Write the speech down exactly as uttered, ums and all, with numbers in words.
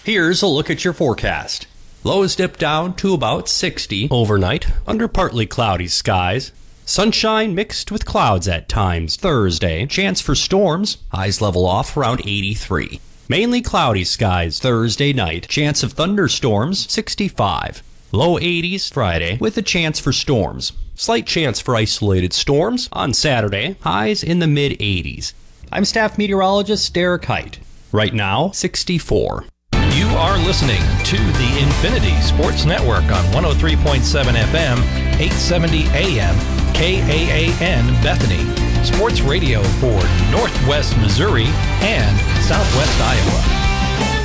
Here's a look at your forecast. Lows dip down to about sixty overnight under partly cloudy skies. Sunshine mixed with clouds at times Thursday. Chance for storms. Highs level off around eighty-three. Mainly cloudy skies Thursday night. Chance of thunderstorms sixty-five. Low eighties Friday with a chance for storms. Slight chance for isolated storms on Saturday. Highs in the mid eighties. I'm staff meteorologist Derek Height. Right now, sixty-four. You are listening to the Infinity Sports Network on one oh three point seven F M, eight seventy A M, K A A N Bethany. Sports radio for Northwest Missouri and Southwest Iowa.